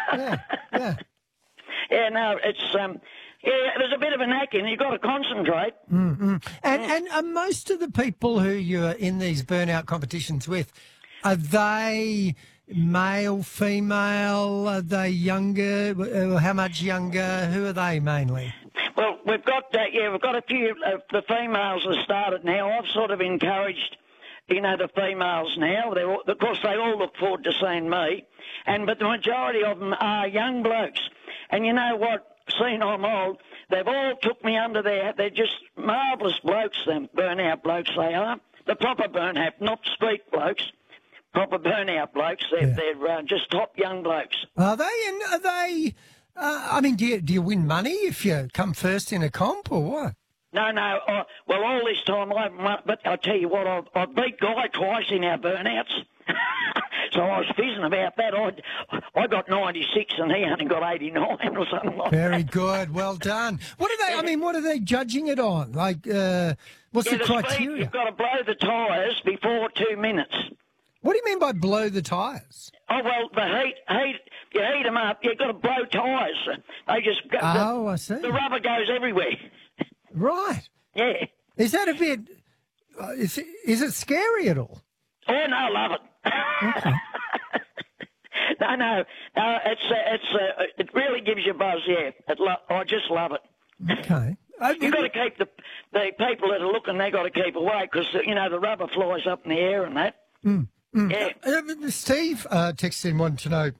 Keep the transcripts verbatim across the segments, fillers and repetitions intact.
Yeah, yeah. Yeah, no, it's, um, yeah, there's a bit of a knack in it. You've got to concentrate. Mm-hmm. And, and are most of the people who you're in these burnout competitions with, are they male, female? Are they younger? Uh, How much younger? Who are they mainly? Well, we've got, uh, yeah, we've got a few, uh, the females have started now. I've sort of encouraged, you know, the females now. They're all, of course, they all look forward to seeing me. And, but the majority of them are young blokes. And you know what? Seeing I'm old, they've all took me under their, they're just marvellous blokes, them burnout blokes they are. The proper burnout, not street blokes, proper burnout blokes. They're, Yeah. they're uh, just top young blokes. Are they? And are they? Uh, I mean, do you, do you win money if you come first in a comp or what? No, no, I, well, all this time, I haven't won, but I'll tell you what, I've, I've beat Guy twice in our burnouts. So I was fizzing about that. I I got ninety-six and he only got eighty-nine or something like Very that. good. Well done. What are they? I mean, what are they judging it on? Like, uh, what's Yeah, the the speed, criteria? you've got to blow the tyres before two minutes. What do you mean by blow the tyres? Oh, well, the heat, heat, you heat them up, you've got to blow tyres. They just go, Oh, the, I see. the rubber goes everywhere. Right. Yeah. Is that a bit? Uh, is it, is it scary at all? Oh, no, I love it. Okay. no, no, no, it's, uh, it's, uh, it really gives you a buzz, yeah. It lo- I just love it. Okay. Uh, You've got to keep the the people that are looking, they've got to keep away because, you know, the rubber flies up in the air and that. Mm, mm. Yeah. Uh, Steve uh, texted in wanting to know,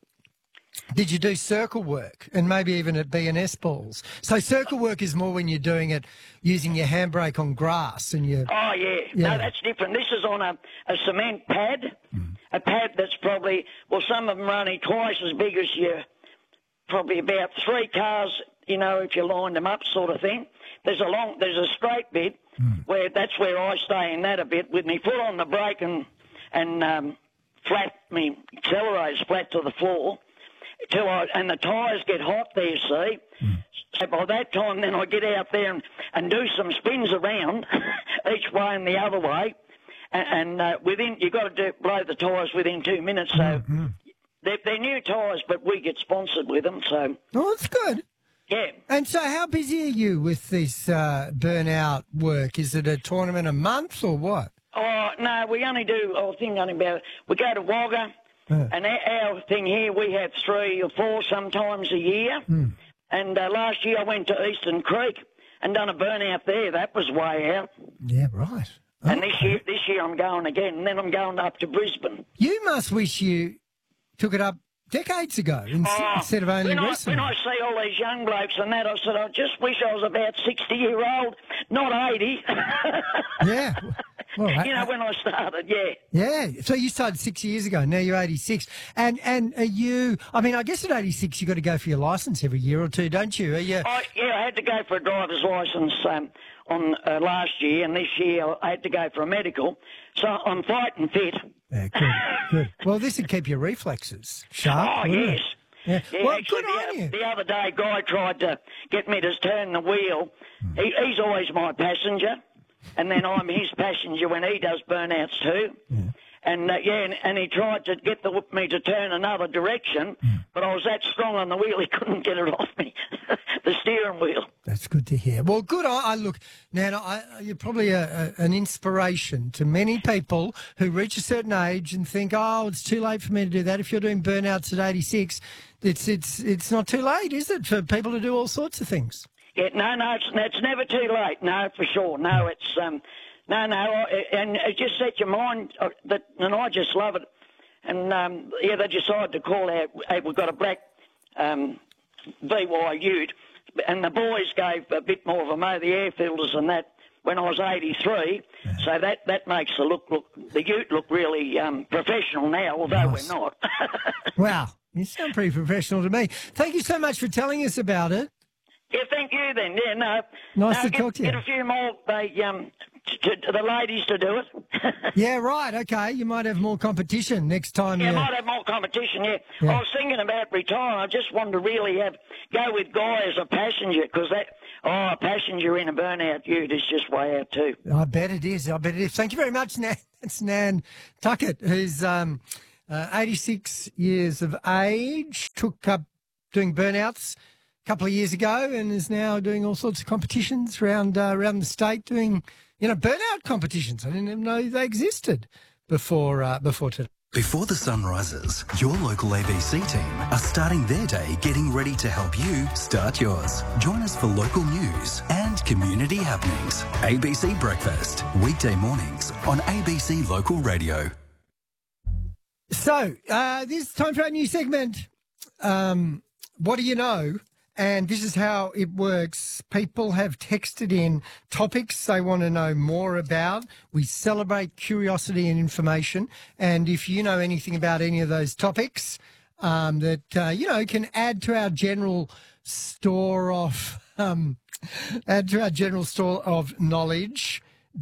did you do circle work and maybe even at B and S balls? So circle work is more when you're doing it using your handbrake on grass and you. Oh, yeah. Yeah. No, that's different. This is on a, a cement pad, Mm. a pad that's probably, well, some of them are only twice as big as you, probably about three cars, you know, if you lined them up sort of thing. There's a long, there's a straight bit Mm. where that's where I stay in that a bit with me foot on the brake and, and um, flat, me accelerator's flat to the floor. Till I, and the tyres get hot there, see. Mm. So by that time, then I get out there and, and do some spins around, each way and the other way. And, and uh, within, you've got to do, blow the tyres within two minutes. So Mm-hmm. they're, they're new tyres, but we get sponsored with them. So, Oh, that's good. yeah. And so how busy are you with this uh, burnout work? Is it a tournament a month or what? Oh, no, we only do, I think only about, we go to Wagga. Yeah. And our our thing here, we have three or four sometimes a year. Mm. And uh, last year I went to Eastern Creek and done a burnout there. That was way out. Yeah, right. And this Okay. year, this year I'm going again. And then I'm going up to Brisbane. You must wish you took it up decades ago in- Oh, instead of only when I, recently. when I see all these young blokes and that, I said, I just wish I was about sixty year old, not eighty. Yeah. Well, you know, when I started, yeah. yeah. So you started six years ago. Now you're eighty-six. And and are you? I mean, I guess at eighty-six you got to go for your license every year or two, don't you? Are you? I, yeah, I had to go for a driver's licence um, on uh, last year, and this year I had to go for a medical. So I'm fighting fit. Yeah, good, good. Well, this would keep your reflexes sharp. Oh, wouldn't yes. it? Yeah. Yeah, Well, actually, good on the, you. the other day, Guy tried to get me to turn the wheel. Hmm. He, he's always my passenger, and then I'm his passenger when he does burnouts too. Yeah. And uh, yeah, and, and he tried to get the, me to turn another direction, Hmm. but I was that strong on the wheel he couldn't get it off me, the steering wheel. That's good to hear. Well, good. I, I look, Nana, I, you're probably a, a, an inspiration to many people who reach a certain age and think, oh, it's too late for me to do that. If you're doing burnouts at eighty-six, it's it's it's not too late, is it, for people to do all sorts of things? Yeah, no, no, it's, it's never too late. No, for sure. No, it's um, no, no, I- and it just set your mind. Uh, that, and I just love it. And um, yeah, they decided to call out. Hey, we've got a black um, B Y Ute, and the boys gave a bit more of a mo, the airfielders and that. When I was eighty-three, yeah. So that, that makes the look look the Ute look really um, professional now, although Nice. we're not. Wow, you sound pretty professional to me. Thank you so much for telling us about it. Yeah, thank you then. Yeah, no. Nice no, to get, talk to you. Get a few more, they, um, to, to the ladies to do it. Yeah, right. Okay, you might have more competition next time. Yeah, you... might have more competition, yeah. Yeah. I was thinking about retiring. I just wanted to really have go with Guy as a passenger because that, oh, a passenger in a burnout ute is just way out too. I bet it is. I bet it is. Thank you very much, Nan. That's Nan Tuckett, who's um, uh, eighty-six years of age, took up doing burnouts a couple of years ago and is now doing all sorts of competitions around uh, around the state, doing you know burnout competitions. I didn't even know they existed before uh, before today. Before the sun rises, your local A B C team are starting their day getting ready to help you start yours. Join us for local news and community happenings. A B C Breakfast, weekday mornings on A B C Local Radio. So, uh, this is time for our new segment, um, What Do You Know? And this is how it works. People have texted in topics they want to know more about. We celebrate curiosity and information. And if you know anything about any of those topics um, that, uh, you know, can add to our general store of, um, add to our general store of knowledge,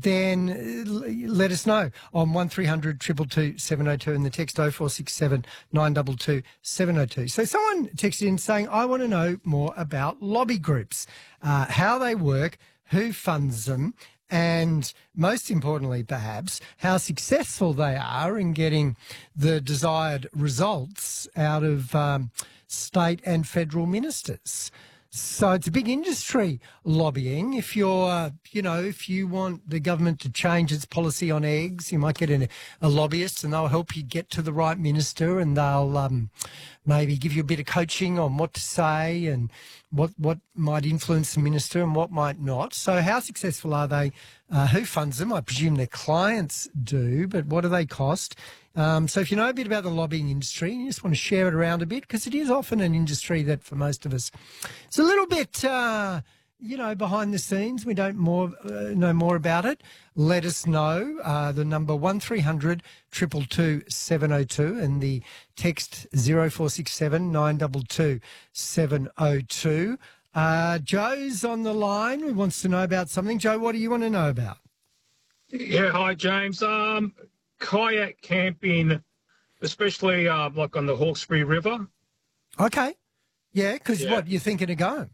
then let us know on one three hundred two two two seven oh two and the text oh four six seven nine two two seven oh two. So someone texted in saying, I want to know more about lobby groups, uh, how they work, who funds them, and most importantly, perhaps, how successful they are in getting the desired results out of um, state and federal ministers. So it's a big industry, lobbying. If you're, uh, you know, if you want the government to change its policy on eggs, you might get a, a lobbyist and they'll help you get to the right minister, and they'll um, maybe give you a bit of coaching on what to say and what, what might influence the minister and what might not. So how successful are they? Uh, who funds them? I presume their clients do, but what do they cost? Um, so if you know a bit about the lobbying industry and you just want to share it around a bit, because it is often an industry that for most of us, it's a little bit, uh, you know, behind the scenes. We don't more uh, know more about it. Let us know. Uh, the number one three hundred two two two seven oh two and the text oh four six seven nine two two seven oh two. Uh, Joe's on the line who wants to know about something. Joe, what do you want to know about? Yeah, hi, James. Um, kayak camping, especially uh, like on the Hawkesbury River. Okay. Yeah, because Yeah. what, you're thinking of going?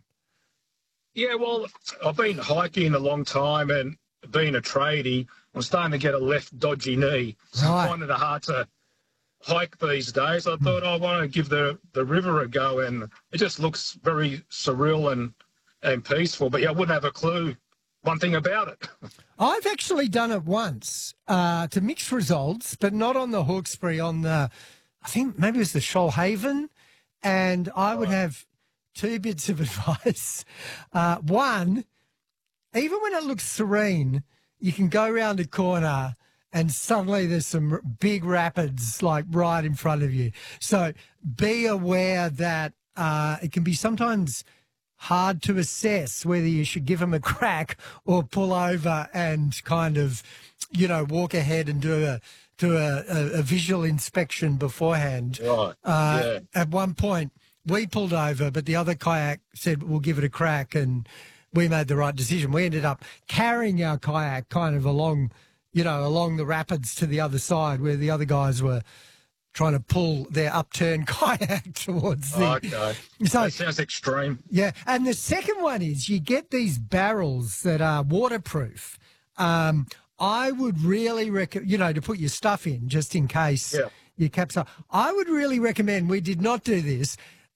Yeah, well, I've been hiking a long time, and being a tradie, I'm starting to get a left dodgy knee. So Right. I'm finding it hard to hike these days. I thought I want to give the, the river a go, and it just looks very surreal and, and peaceful, but yeah, I wouldn't have a clue one thing about it. I've actually done it once uh, to mixed results, but not on the Hawkesbury, on the, I think maybe it was the Shoalhaven, and I would have two bits of advice. Uh, one, even when it looks serene, you can go around a corner and suddenly there's some big rapids like right in front of you. So be aware that uh, it can be sometimes hard to assess whether you should give them a crack or pull over and kind of, you know, walk ahead and do a do a, a, a visual inspection beforehand. Right, Uh, yeah. At one point, we pulled over, but the other kayak said, we'll give it a crack, and we made the right decision. We ended up carrying our kayak kind of along, you know, along the rapids to the other side where the other guys were trying to pull their upturned kayak towards the... Okay. So, That sounds extreme. yeah, and the second one is you get these barrels that are waterproof. Um, I would really recommend, you know, to put your stuff in just in case Yeah. you capsize. I would really recommend, we did not do this,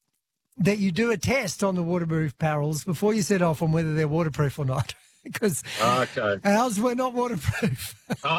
that you do a test on the waterproof barrels before you set off on whether they're waterproof or not, because Okay. ours were not waterproof.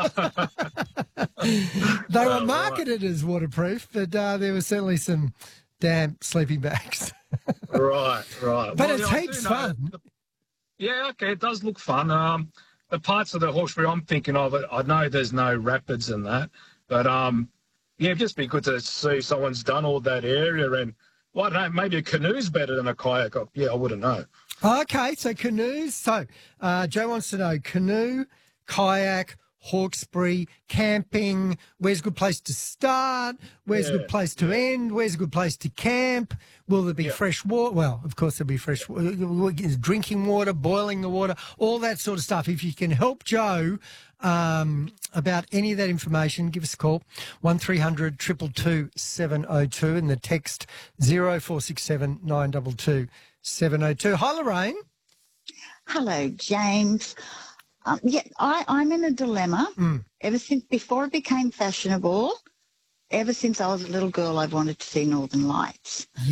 They were marketed as waterproof, but uh, there were certainly some damp sleeping bags. Right, right. But Well, it's yeah, I heaps do know- fun. Yeah, okay, it does look fun. Um, the parts of the Hawkesbury I'm thinking of, I know there's no rapids in that, but um, yeah, it'd just be good to see someone's done all that area, and well, I don't know, maybe a canoe's better than a kayak. Yeah, I wouldn't know. Okay, so canoes. So uh, Joe wants to know canoe, kayak, Hawkesbury, camping. Where's a good place to start? Where's a Yeah, good place to end? Where's a good place to camp? Will there be Yeah. fresh water? Well, of course there'll be fresh water. Drinking water, boiling the water, all that sort of stuff. If you can help Joe um, about any of that information, give us a call, one three hundred two two two seven oh two and the text oh four six seven nine two two seven oh two. Hi, Lorraine. Hello, James. Um, yeah, I, I'm in a dilemma. Mm. Ever since before it became fashionable, ever since I was a little girl, I've wanted to see Northern Lights.